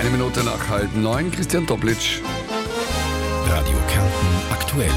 Minute nach 8:30. Christian Toplitsch. Radio Kärnten aktuell.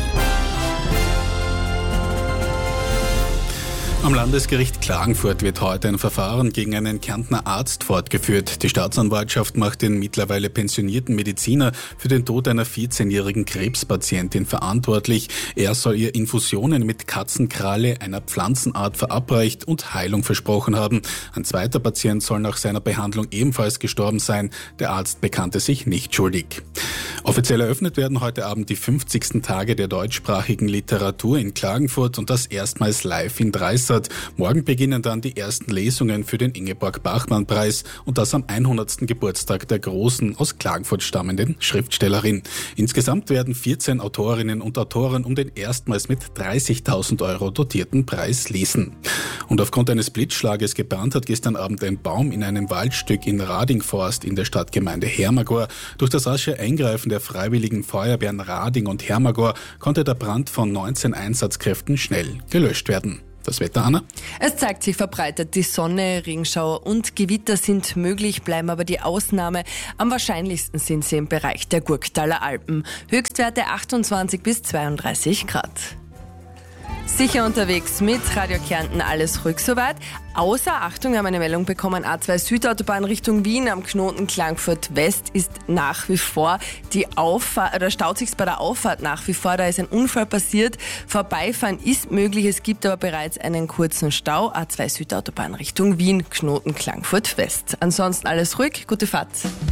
Am Landesgericht Klagenfurt wird heute ein Verfahren gegen einen Kärntner Arzt fortgeführt. Die Staatsanwaltschaft macht den mittlerweile pensionierten Mediziner für den Tod einer 14-jährigen Krebspatientin verantwortlich. Er soll ihr Infusionen mit Katzenkralle, einer Pflanzenart, verabreicht und Heilung versprochen haben. Ein zweiter Patient soll nach seiner Behandlung ebenfalls gestorben sein. Der Arzt bekannte sich nicht schuldig. Offiziell eröffnet werden heute Abend die 50. Tage der deutschsprachigen Literatur in Klagenfurt und das erstmals live in Dreisat. Morgen beginnen dann die ersten Lesungen für den Ingeborg-Bachmann-Preis und das am 100. Geburtstag der großen, aus Klagenfurt stammenden Schriftstellerin. Insgesamt werden 14 Autorinnen und Autoren um den erstmals mit 30.000 € dotierten Preis lesen. Und aufgrund eines Blitzschlages gebrannt hat gestern Abend ein Baum in einem Waldstück in Radingforst in der Stadtgemeinde Hermagor. Durch das rasche Eingreifen der Freiwilligen Feuerwehren Rading und Hermagor konnte der Brand von 19 Einsatzkräften schnell gelöscht werden. Das Wetter, Anna? Es zeigt sich verbreitet die Sonne, Regenschauer und Gewitter sind möglich, bleiben aber die Ausnahme. Am wahrscheinlichsten sind sie im Bereich der Gurktaler Alpen. Höchstwerte 28 bis 32 Grad. Sicher unterwegs mit Radio Kärnten, alles ruhig soweit. Außer, Achtung, wir haben eine Meldung bekommen, A2 Südautobahn Richtung Wien am Knoten Klagenfurt West ist nach wie vor die Auffahrt, oder staut sich bei der Auffahrt nach wie vor, da ist ein Unfall passiert. Vorbeifahren ist möglich, es gibt aber bereits einen kurzen Stau. A2 Südautobahn Richtung Wien, Knoten Klagenfurt West. Ansonsten alles ruhig, gute Fahrt.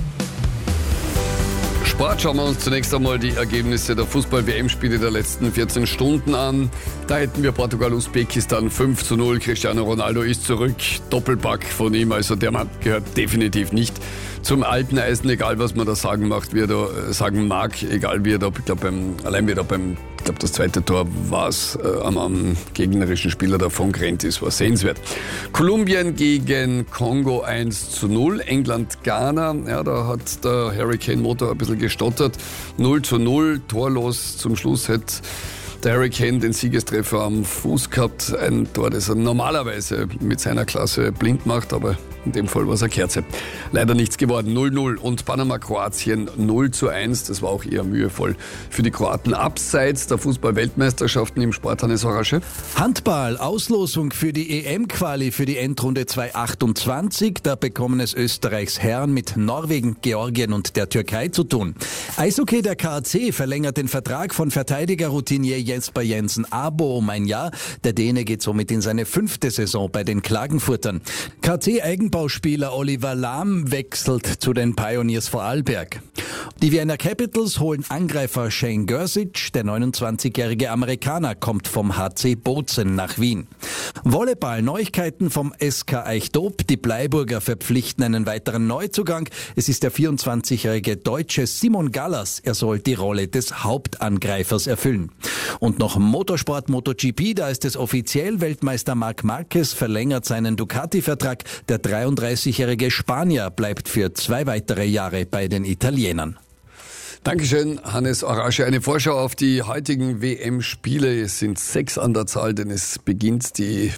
Sport, schauen wir uns zunächst einmal die Ergebnisse der Fußball-WM-Spiele der letzten 14 Stunden an. Da hätten wir Portugal-Usbekistan 5:0. Cristiano Ronaldo ist zurück. Doppelpack von ihm, also der Mann gehört definitiv nicht zum alten Eisen, egal was man da sagen macht, wie er da sagen mag, egal wie er da, ich glaube, das zweite Tor war es, am gegnerischen Spieler davon gerannt ist, war sehenswert. Kolumbien gegen Kongo 1:0, England-Ghana, ja, da hat der Hurricane-Motor ein bisschen gestottert, 0:0, torlos, zum Schluss hätte der Hurricane den Siegestreffer am Fuß gehabt, ein Tor, das er normalerweise mit seiner Klasse blind macht, aber in dem Fall war es eine Kerze. Leider nichts geworden, 0:0 und Panama-Kroatien 0:1, das war auch eher mühevoll für die Kroaten. Abseits der Fußball-Weltmeisterschaften im Sport, Hannes Orasche. Handball, Auslosung für die EM-Quali für die Endrunde 2028, da bekommen es Österreichs Herren mit Norwegen, Georgien und der Türkei zu tun. Eishockey, der KAC verlängert den Vertrag von Verteidiger-Routinier Jesper Jensen Abo um ein Jahr. Der Däne geht somit in seine 5. Saison bei den Klagenfurtern. KC-Eigenbauspieler Oliver Lahm wechselt zu den Pioneers Vorarlberg. Die Vienna Capitals holen Angreifer Shane Gersic. Der 29-jährige Amerikaner kommt vom HC Bozen nach Wien. Volleyball, Neuigkeiten vom SK Eichdob. Die Bleiburger verpflichten einen weiteren Neuzugang. Es ist der 24-jährige Deutsche Simon Gallas. Er soll die Rolle des Hauptangreifers erfüllen. Und noch Motorsport, MotoGP, da ist es offiziell. Weltmeister Marc Marquez verlängert seinen Ducati-Vertrag. Der 33-jährige Spanier bleibt für 2 weitere Jahre bei den Italienern. Dankeschön, Hannes Orasche. Eine Vorschau auf die heutigen WM-Spiele. Es sind 6 an der Zahl, denn es beginnt die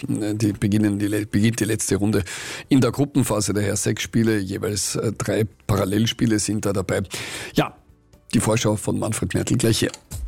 letzte Runde in der Gruppenphase. Daher 6 Spiele, jeweils 3 Parallelspiele sind da dabei. Ja, die Vorschau von Manfred Mertl gleich hier.